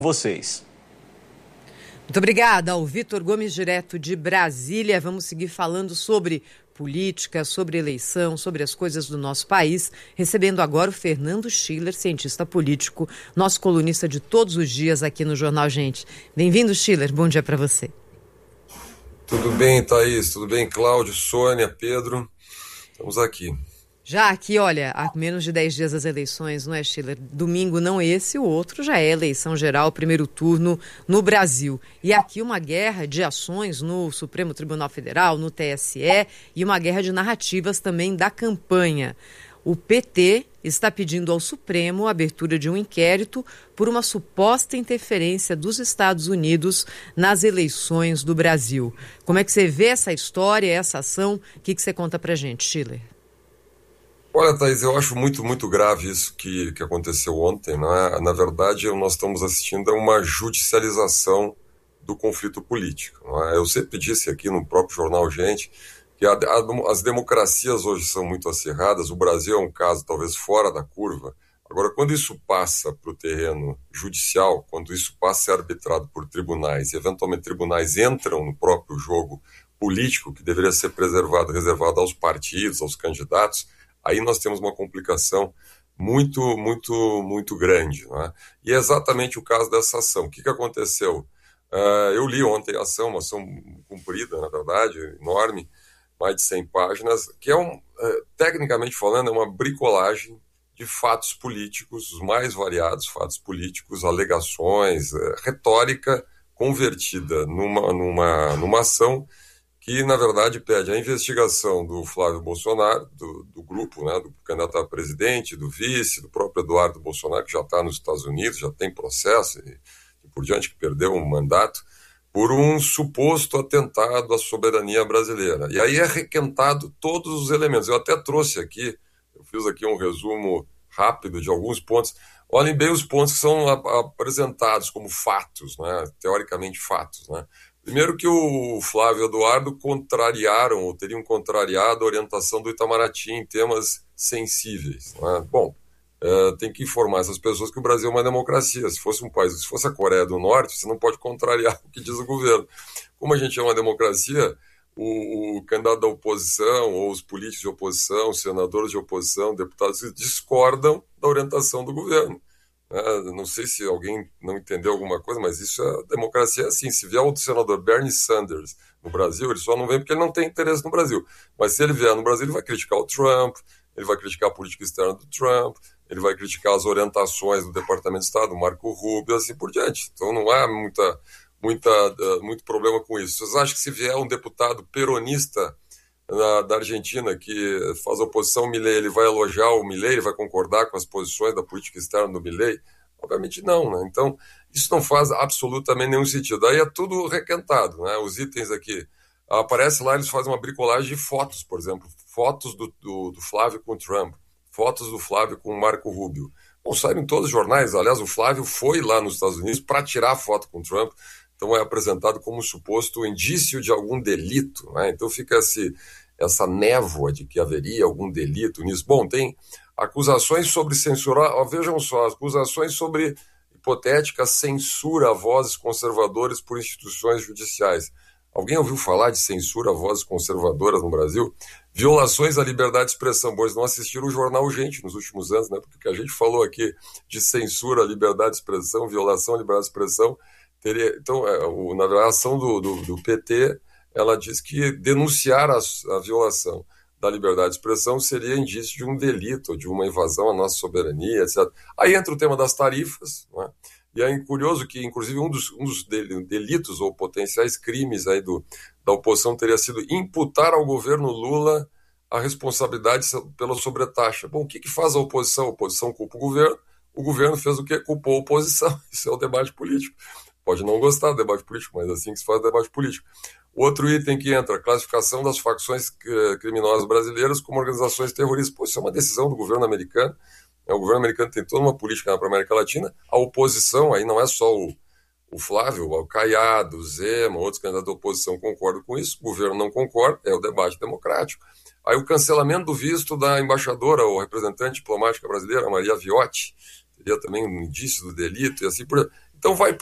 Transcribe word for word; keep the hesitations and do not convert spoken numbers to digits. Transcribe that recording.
Vocês. Muito obrigada ao Vitor Gomes, direto de Brasília. Vamos seguir falando sobre política, sobre eleição, sobre as coisas do nosso país. Recebendo agora o Fernando Schiller, cientista político, nosso colunista de todos os dias aqui no Jornal Gente. Bem-vindo, Schiller. Bom dia para você. Tudo bem, Thaís? Tudo bem, Cláudio, Sônia, Pedro? Estamos aqui. Já aqui, olha, há menos de dez dias das eleições, não é, Schiller? Domingo não esse, o outro já é eleição geral, primeiro turno no Brasil. E aqui uma guerra de ações no Supremo Tribunal Federal, no T S E, e uma guerra de narrativas também da campanha. O P T está pedindo ao Supremo a abertura de um inquérito por uma suposta interferência dos Estados Unidos nas eleições do Brasil. Como é que você vê essa história, essa ação? O que, que você conta pra gente, Schiller? Olha, Thaís, eu acho muito, muito grave isso que, que aconteceu ontem, né? Na verdade, nós estamos assistindo a uma judicialização do conflito político, né? Eu sempre disse aqui no próprio Jornal Gente que a, a, as democracias hoje são muito acirradas, o Brasil é um caso talvez fora da curva. Agora, quando isso passa para o terreno judicial, quando isso passa a ser arbitrado por tribunais, e eventualmente tribunais entram no próprio jogo político, que deveria ser preservado, reservado aos partidos, aos candidatos, aí nós temos uma complicação muito, muito, muito grande, né? E é exatamente o caso dessa ação. O que, que aconteceu? Uh, eu li ontem a ação, uma ação comprida, na verdade, enorme, mais de cem páginas, que é, um, uh, tecnicamente falando, é uma bricolagem de fatos políticos, os mais variados fatos políticos, alegações, uh, retórica convertida numa, numa, numa ação que, na verdade, pede a investigação do Flávio Bolsonaro, do, do grupo, né, do candidato a presidente, do vice, do próprio Eduardo Bolsonaro, que já está nos Estados Unidos, já tem processo, e, e por diante, que perdeu um mandato, por um suposto atentado à soberania brasileira. E aí é requentado todos os elementos. Eu até trouxe aqui, eu fiz aqui um resumo rápido de alguns pontos. Olhem bem os pontos que são apresentados como fatos, né, teoricamente fatos, né? Primeiro que o Flávio e o Eduardo contrariaram, ou teriam contrariado a orientação do Itamaraty em temas sensíveis, né? Bom, é, tem que informar essas pessoas que o Brasil é uma democracia. Se fosse um país, se fosse a Coreia do Norte, você não pode contrariar o que diz o governo. Como a gente é uma democracia, o, o candidato da oposição, ou os políticos de oposição, os senadores de oposição, deputados, discordam da orientação do governo. Uh, não sei se alguém não entendeu alguma coisa, mas isso é democracia, é assim. Se vier o senador Bernie Sanders no Brasil, ele só não vem porque ele não tem interesse no Brasil. Mas se ele vier no Brasil, ele vai criticar o Trump, ele vai criticar a política externa do Trump, ele vai criticar as orientações do Departamento de Estado, do Marco Rubio, assim por diante. Então não há muita, muita, uh, muito problema com isso. Vocês acham que se vier um deputado peronista Na, da Argentina, que faz oposição ao Milei, ele vai elogiar o Milei, ele vai concordar com as posições da política externa do Milei? Obviamente não, né? Então, isso não faz absolutamente nenhum sentido. Aí é tudo requentado, né? Os itens aqui, aparece lá, eles fazem uma bricolagem de fotos, por exemplo, fotos do, do, do Flávio com o Trump, fotos do Flávio com o Marco Rubio. Bom, saíram em todos os jornais, aliás, o Flávio foi lá nos Estados Unidos para tirar foto com o Trump, então é apresentado como suposto indício de algum delito, né? Então fica esse... essa névoa de que haveria algum delito nisso. Bom, tem acusações sobre censura, ó, vejam só, acusações sobre hipotética censura a vozes conservadoras por instituições judiciais. Alguém ouviu falar de censura a vozes conservadoras no Brasil? Violações à liberdade de expressão. Bom, eles não assistiram o Jornal Gente nos últimos anos, né? Porque o que a gente falou aqui de censura à liberdade de expressão, violação à liberdade de expressão, teria... Então, é, o, na ação do, do, do P T... ela diz que denunciar a, a violação da liberdade de expressão seria indício de um delito, de uma invasão à nossa soberania, etcétera. Aí entra o tema das tarifas, né? E é curioso que, inclusive, um dos, um dos delitos ou potenciais crimes aí do, da oposição teria sido imputar ao governo Lula a responsabilidade pela sobretaxa. Bom, o que, que faz a oposição? A oposição culpa o governo, o governo fez o quê? Culpou a oposição. Isso é o debate político. Pode não gostar do debate político, mas é assim que se faz o debate político. Outro item que entra, a classificação das facções criminosas brasileiras como organizações terroristas. Pô, isso é uma decisão do governo americano. O governo americano tem toda uma política para a América Latina. A oposição, aí não é só o, o Flávio, o Caiado, o Zema, outros candidatos da oposição concordam com isso. O governo não concorda, é o debate democrático. Aí o cancelamento do visto da embaixadora ou representante diplomática brasileira, Maria Viotti, seria também um indício do delito e assim por diante. Então vai